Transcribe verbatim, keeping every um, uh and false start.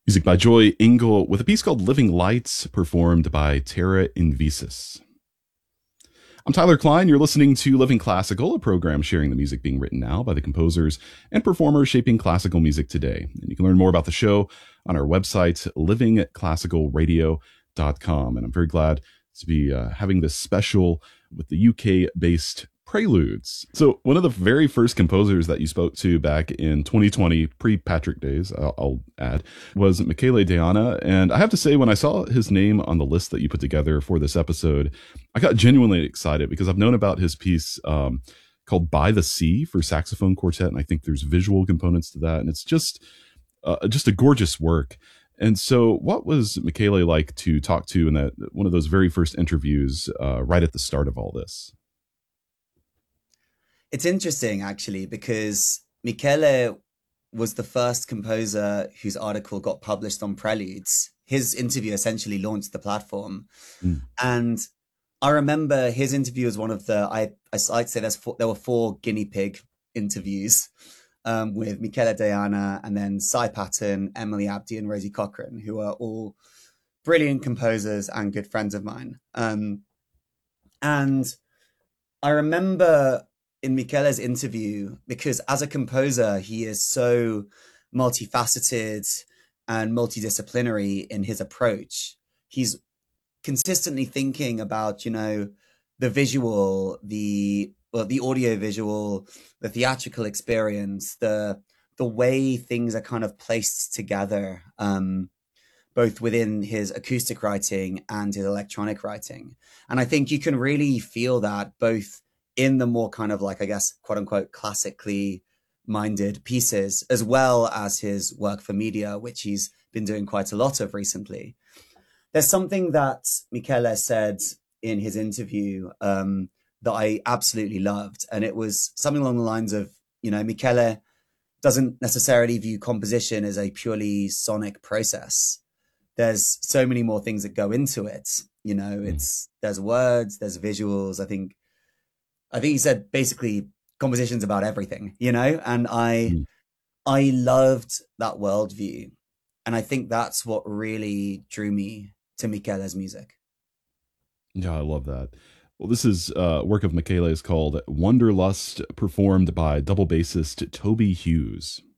Music by Joy Engel with a piece called Living Lights, performed by Terra Invisis. I'm Tyler Klein. You're listening to Living Classical, a program sharing the music being written now by the composers and performers shaping classical music today. And you can learn more about the show on our website, living classical radio dot com. And I'm very glad to be uh, having this special with the U K-based Preludes. So one of the very first composers that you spoke to back in twenty twenty, pre-Patrick days, I'll, I'll add, was Michele D'Anna. And I have to say, when I saw his name on the list that you put together for this episode, I got genuinely excited because I've known about his piece um, called By the Sea for saxophone quartet. And I think there's visual components to that. And it's just, uh, just a gorgeous work. And so what was Michele like to talk to in that one of those very first interviews uh, right at the start of all this? It's interesting, actually, because Michele was the first composer whose article got published on Preludes. His interview essentially launched the platform. Mm. And I remember his interview was one of the, I, I like to say there's four, there were four guinea pig interviews um, with Michele D'Anna and then Cy Patton, Emily Abdi, and Rosie Cochrane, who are all brilliant composers and good friends of mine. Um, and I remember in Michele's interview, because as a composer, he is so multifaceted and multidisciplinary in his approach. He's consistently thinking about, you know, the visual, the well, the audio visual, the theatrical experience, the the way things are kind of placed together, um, both within his acoustic writing and his electronic writing. And I think you can really feel that both in the more kind of like, I guess, quote unquote, classically minded pieces, as well as his work for media, which he's been doing quite a lot of recently. There's something that Michele said in his interview um, that I absolutely loved. And it was something along the lines of, you know, Michele doesn't necessarily view composition as a purely sonic process. There's so many more things that go into it. You know, it's, there's words, there's visuals. I think I think he said basically composition's about everything, you know, and I, mm. I loved that worldview. And I think that's what really drew me to Michele's music. Yeah, I love that. Well, this is uh, work of Michele's called Wanderlust, performed by double bassist Toby Hughes.